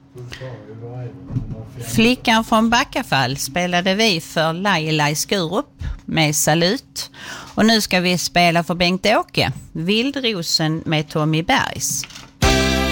Flickan från Backafall spelade vi för Laila i Skurup med Salut. Och nu ska vi spela för Bengt-Åke, Vildrosen med Tommy Bergs.